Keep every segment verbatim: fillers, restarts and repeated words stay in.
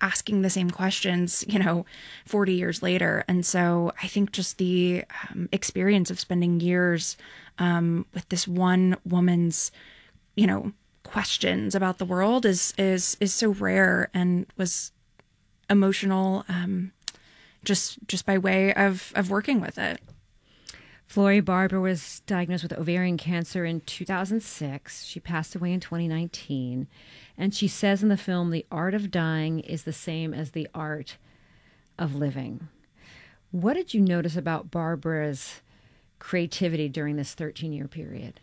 asking the same questions, you know, forty years later. And so I think just the um, experience of spending years um, with this one woman's, you know, questions about the world is is is so rare, and was emotional um, just just by way of of working with it. Florrie Barbara was diagnosed with ovarian cancer in two thousand six. She passed away in twenty nineteen. And she says in the film, the art of dying is the same as the art of living. What did you notice about Barbara's creativity during this thirteen-year period?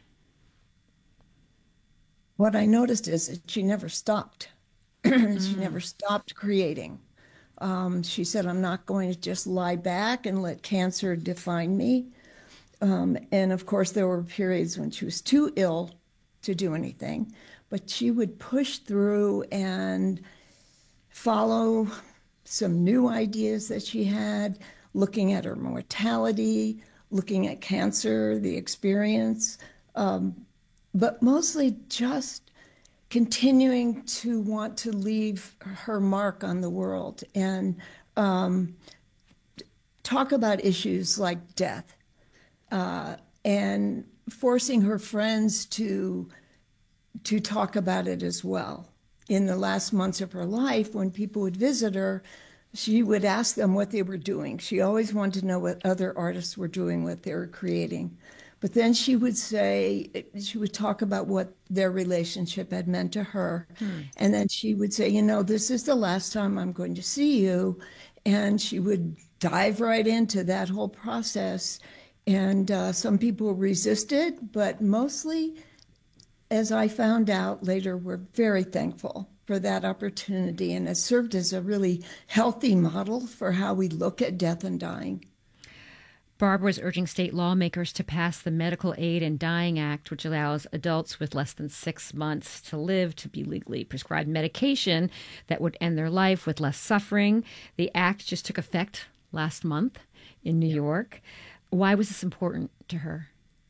What I noticed is that she never stopped. Mm. She never stopped creating. Um, she said, I'm not going to just lie back and let cancer define me. Um, and of course, there were periods when she was too ill to do anything, but she would push through and follow some new ideas that she had, looking at her mortality, looking at cancer, the experience, um, but mostly just continuing to want to leave her mark on the world and um, talk about issues like death. Uh, and forcing her friends to to talk about it as well. In the last months of her life, when people would visit her, she would ask them what they were doing. She always wanted to know what other artists were doing, what they were creating. But then she would say, she would talk about what their relationship had meant to her. Hmm. And then she would say, you know, this is the last time I'm going to see you. And she would dive right into that whole process. And uh, some people resisted, but mostly, as I found out later, were very thankful for that opportunity, and it served as a really healthy model for how we look at death and dying. Barbara was urging state lawmakers to pass the Medical Aid in Dying Act, which allows adults with less than six months to live to be legally prescribed medication that would end their life with less suffering. The act just took effect last month in New York. Why was this important to her?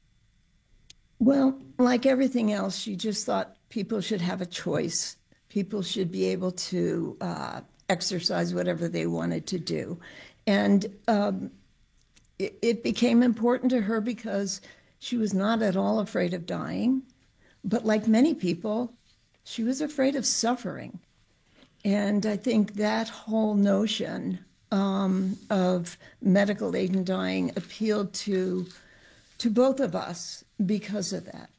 Well, like everything else, she just thought people should have a choice. People should be able to uh, exercise whatever they wanted to do. And um, it, it became important to her because she was not at all afraid of dying. But like many people, she was afraid of suffering. And I think that whole notion Um, of medical aid in dying appealed to to both of us because of that.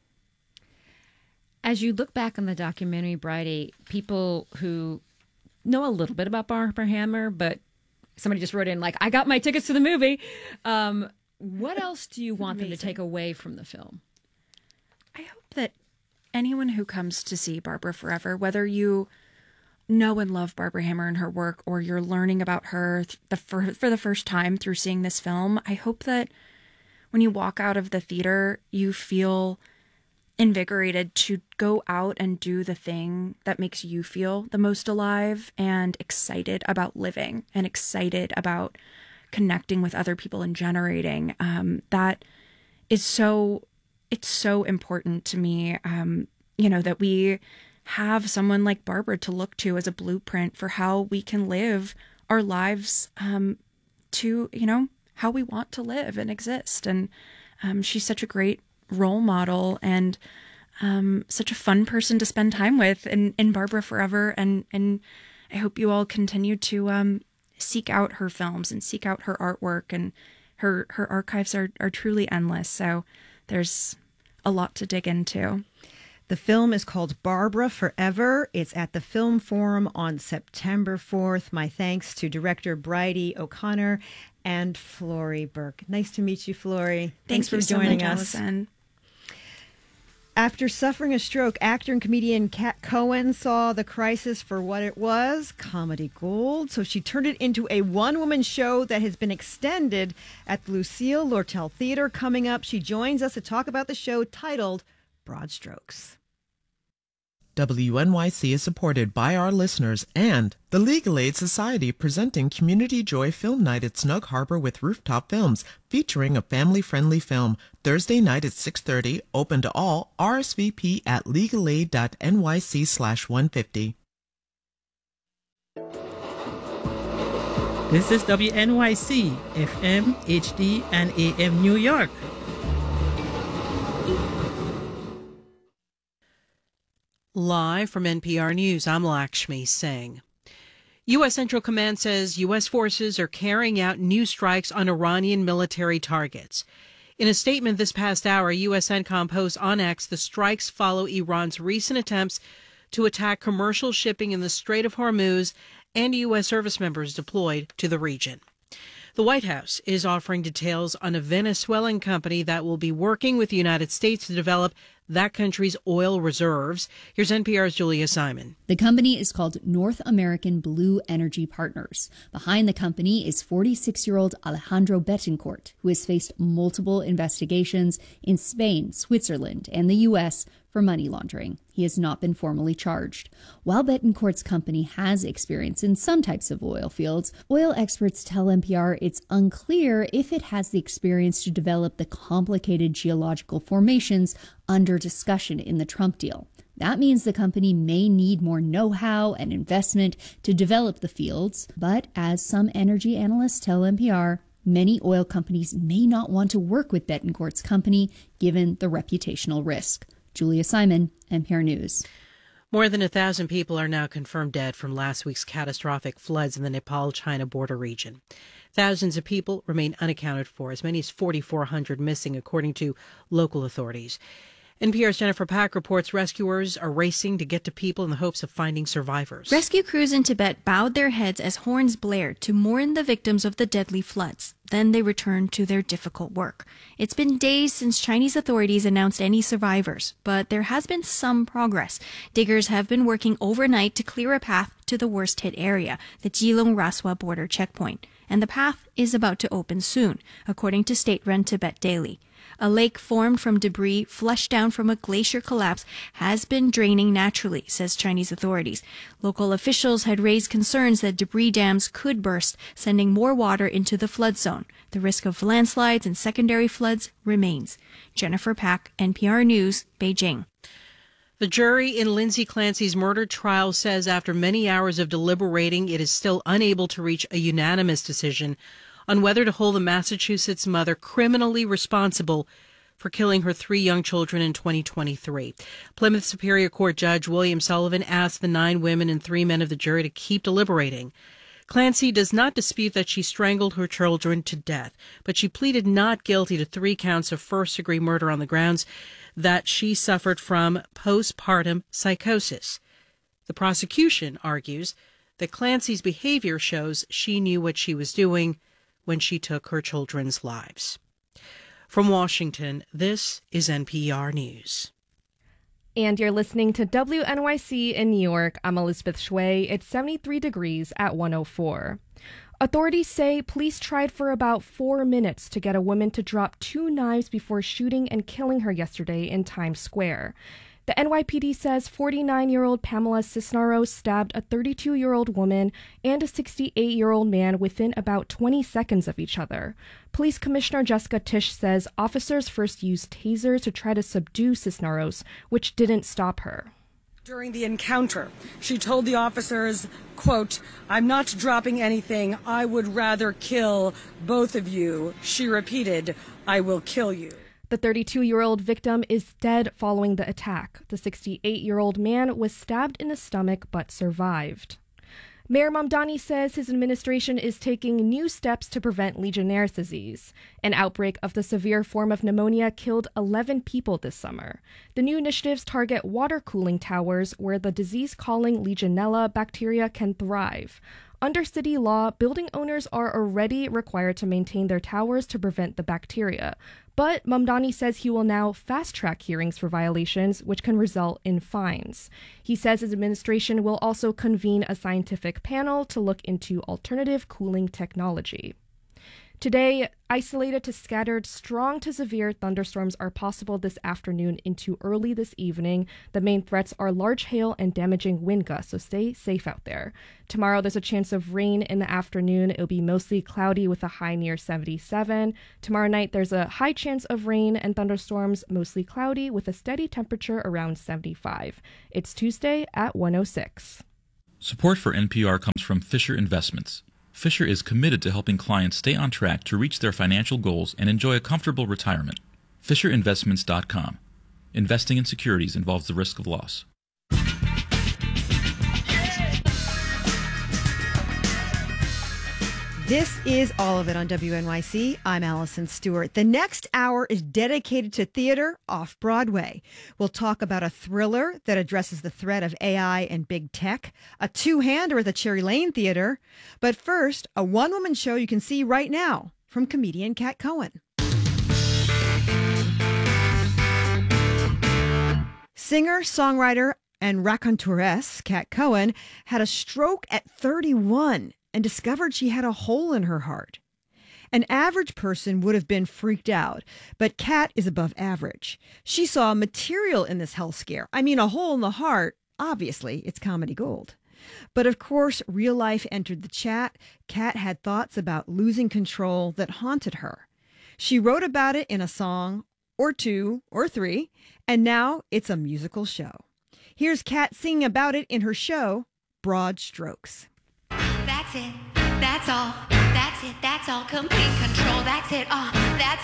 As you look back on the documentary, Bridie, people who know a little bit about Barbara Hammer, but somebody just wrote in like, I got my tickets to the movie. Um, what else do you want them to take away from the film? I hope that anyone who comes to see Barbara Forever, whether you know and love Barbara Hammer and her work, or you're learning about her th- the for, for the first time through seeing this film, I hope that when you walk out of the theater, you feel invigorated to go out and do the thing that makes you feel the most alive and excited about living and excited about connecting with other people and generating. Um, that is so, it's so important to me, um, you know, that we have someone like Barbara to look to as a blueprint for how we can live our lives um, to, you know, how we want to live and exist. And um, she's such a great role model and um, such a fun person to spend time with in, in Barbara Forever. And, and I hope you all continue to um, seek out her films and seek out her artwork, and her, her archives are, are truly endless. So there's a lot to dig into. The film is called Barbara Forever. It's at the Film Forum on September fourth. My thanks to director Bridie O'Connor and Florrie Burke. Nice to meet you, Florrie. Thanks Thank for joining so much, us. Allison. After suffering a stroke, actor and comedian Kat Cohen saw The Crisis for what it was, comedy gold. So she turned it into a one-woman show that has been extended at the Lucille Lortel Theater. Coming up, she joins us to talk about the show titled Broad Strokes. W N Y C is supported by our listeners and the Legal Aid Society, presenting Community Joy Film Night at Snug Harbor with Rooftop Films, featuring a family-friendly film. Thursday night at six thirty, open to all. R S V P at legalaid dot N Y C slash one fifty. This is W N Y C, F M, H D, and A M New York. Live from N P R News, I'm Lakshmi Singh. U S. Central Command says U S forces are carrying out new strikes on Iranian military targets. In a statement this past hour, U S. CENTCOM posts on X the strikes follow Iran's recent attempts to attack commercial shipping in the Strait of Hormuz and U S service members deployed to the region. The White House is offering details on a Venezuelan company that will be working with the United States to develop that country's oil reserves. Here's N P R's Julia Simon. The company is called North American Blue Energy Partners. Behind the company is forty-six-year-old Alejandro Betancourt, who has faced multiple investigations in Spain, Switzerland, and the U S for money laundering. He has not been formally charged. While Betancourt's company has experience in some types of oil fields, oil experts tell N P R it's unclear if it has the experience to develop the complicated geological formations under discussion in the Trump deal. That means the company may need more know-how and investment to develop the fields, but as some energy analysts tell N P R, many oil companies may not want to work with Betancourt's company given the reputational risk. Julia Simon, N P R News. More than a thousand people are now confirmed dead from last week's catastrophic floods in the Nepal-China border region. Thousands of people remain unaccounted for, as many as forty-four hundred missing, according to local authorities. N P R's Jennifer Pack reports rescuers are racing to get to people in the hopes of finding survivors. Rescue crews in Tibet bowed their heads as horns blared to mourn the victims of the deadly floods. Then they returned to their difficult work. It's been days since Chinese authorities announced any survivors, but there has been some progress. Diggers have been working overnight to clear a path to the worst-hit area, the Jilong-Raswa border checkpoint. And the path is about to open soon, according to state-run Tibet Daily. A lake formed from debris flushed down from a glacier collapse has been draining naturally, says Chinese authorities. Local officials had raised concerns that debris dams could burst, sending more water into the flood zone. The risk of landslides and secondary floods remains. Jennifer Pack, N P R News, Beijing. The jury in Lindsay Clancy's murder trial says after many hours of deliberating, it is still unable to reach a unanimous decision on whether to hold the Massachusetts mother criminally responsible for killing her three young children in twenty twenty-three. Plymouth Superior Court Judge William Sullivan asked the nine women and three men of the jury to keep deliberating. Clancy does not dispute that she strangled her children to death, but she pleaded not guilty to three counts of first-degree murder on the grounds that she suffered from postpartum psychosis. The prosecution argues that Clancy's behavior shows she knew what she was doing when she took her children's lives. From Washington, this is N P R News. And you're listening to W N Y C in New York. I'm Elizabeth Shui. It's seventy-three degrees at one oh four. Authorities say police tried for about four minutes to get a woman to drop two knives before shooting and killing her yesterday in Times Square. The N Y P D says forty-nine-year-old Pamela Cisneros stabbed a thirty-two-year-old woman and a sixty-eight-year-old man within about twenty seconds of each other. Police Commissioner Jessica Tisch says officers first used tasers to try to subdue Cisneros, which didn't stop her. During the encounter, she told the officers, quote, "I'm not dropping anything. I would rather kill both of you." She repeated, "I will kill you." The thirty-two-year-old victim is dead following the attack. The sixty-eight-year-old man was stabbed in the stomach but survived. Mayor Mamdani says his administration is taking new steps to prevent Legionnaire's disease. An outbreak of the severe form of pneumonia killed eleven people this summer. The new initiatives target water cooling towers where the disease-calling Legionella bacteria can thrive. Under city law, building owners are already required to maintain their towers to prevent the bacteria. But Mamdani says he will now fast-track hearings for violations, which can result in fines. He says his administration will also convene a scientific panel to look into alternative cooling technology. Today, isolated to scattered, strong to severe thunderstorms are possible this afternoon into early this evening. The main threats are large hail and damaging wind gusts, so stay safe out there. Tomorrow, there's a chance of rain in the afternoon. It'll be mostly cloudy with a high near seventy-seven. Tomorrow night, there's a high chance of rain and thunderstorms, mostly cloudy with a steady temperature around seventy-five. It's Tuesday at one oh six. Support for N P R comes from Fisher Investments. Fisher is committed to helping clients stay on track to reach their financial goals and enjoy a comfortable retirement. Fisher Investments dot com. Investing in securities involves the risk of loss. This is All of It on W N Y C. I'm Allison Stewart. The next hour is dedicated to theater off-Broadway. We'll talk about a thriller that addresses the threat of A I and big tech, a two-hander at the Cherry Lane Theater. But first, a one-woman show you can see right now from comedian Kat Cohen. Singer, songwriter, and raconteuress Kat Cohen had a stroke at thirty-one and discovered she had a hole in her heart. An average person would have been freaked out, but Kat is above average. She saw material in this health scare. I mean, a hole in the heart. Obviously, it's comedy gold. But of course, real life entered the chat. Kat had thoughts about losing control that haunted her. She wrote about it in a song, or two, or three, and now it's a musical show. Here's Kat singing about it in her show, Broad Strokes. That's it, that's all, that's it, that's all, complete control, that's it, all, that's